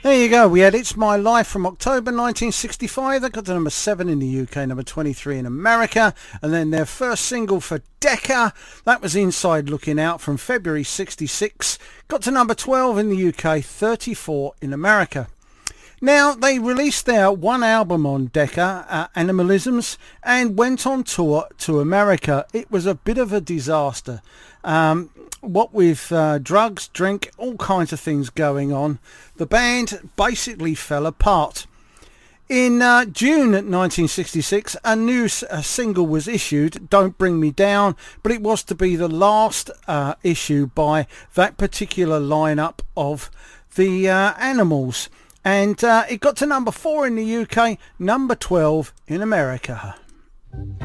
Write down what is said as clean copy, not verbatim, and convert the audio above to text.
There you go. We had It's My Life from October 1965. That got to number 7 in the UK, number 23 in America. And then their first single for Decca, that was Inside Looking Out from February 66. Got to number 12 in the UK, 34 in America. Now, they released their one album on Decca, Animalisms, and went on tour to America. It was a bit of a disaster. What with drugs, drink, all kinds of things going on, the band basically fell apart. In June 1966, a new single was issued, Don't Bring Me Down, but it was to be the last issue by that particular lineup of the Animals. And it got to number 4 in the UK, number 12 in America.